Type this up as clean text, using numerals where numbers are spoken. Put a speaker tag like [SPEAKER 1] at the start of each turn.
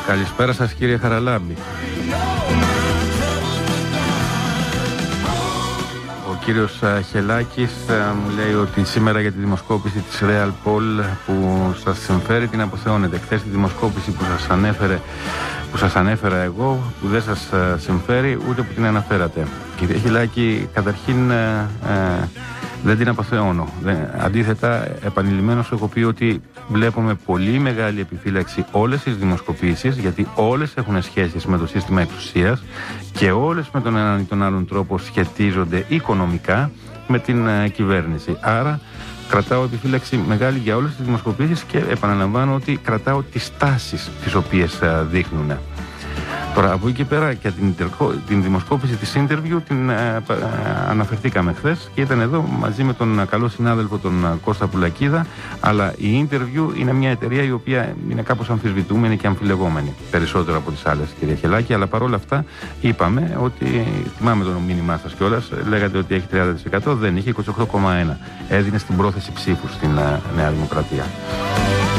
[SPEAKER 1] Καλησπέρα σας κύριε Χαραλάμπη. Ο κύριος Χελάκης μου λέει ότι σήμερα για τη δημοσκόπηση της Real Poll που σας συμφέρει την αποθεώνετε. Χθες τη δημοσκόπηση που σας ανέφερα εγώ, που δεν σας συμφέρει ούτε που την αναφέρατε. Κύριε Χελάκη, καταρχήν δεν την αποθεώνω. Αντίθετα, επανειλημμένως έχω πει ότι βλέπουμε πολύ μεγάλη επιφύλαξη όλες τις δημοσκοπήσεις, γιατί όλες έχουν σχέσεις με το σύστημα εξουσίας και όλες με τον έναν ή τον άλλον τρόπο σχετίζονται οικονομικά με την κυβέρνηση. Άρα κρατάω επιφύλαξη μεγάλη για όλες τις δημοσκοπήσεις και επαναλαμβάνω ότι κρατάω τις τάσεις τις οποίες δείχνουν. Τώρα, από εκεί και πέρα, για την δημοσκόπηση της interview την αναφερθήκαμε χθες και ήταν εδώ μαζί με τον καλό συνάδελφο τον Κώστα Πουλακίδα, αλλά η interview είναι μια εταιρεία η οποία είναι κάπως αμφισβητούμενη και αμφιλεγόμενη, περισσότερο από τις άλλες, κύριε Χελάκη, αλλά παρόλα αυτά είπαμε ότι, θυμάμαι το μήνυμά σας κιόλας, λέγατε ότι έχει 30%, δεν είχε, 28,1%. Έδινε στην πρόθεση ψήφου στην Νέα Δημοκρατία.